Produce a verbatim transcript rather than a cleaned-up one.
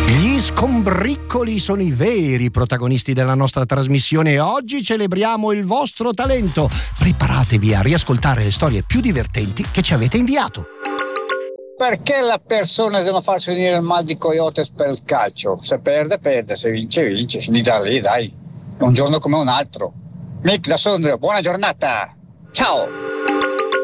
Gli scombriccoli sono i veri protagonisti della nostra trasmissione e oggi celebriamo il vostro talento. Preparatevi a riascoltare le storie più divertenti che ci avete inviato. Perché le persone devono farsi venire il mal di coyotes per il calcio? Se perde, perde, se vince, vince. Lì da lì, dai. È un giorno come un altro. Mick da Sondrio, buona giornata. Ciao!